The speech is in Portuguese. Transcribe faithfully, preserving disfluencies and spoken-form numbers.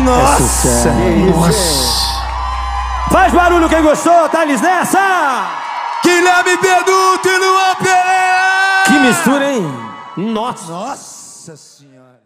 Nossa! Nossa! Faz barulho quem gostou, Thales nessa! Guilherme Beduto e Luan Pelé! Que mistura, hein? Nossa! Nossa Senhora!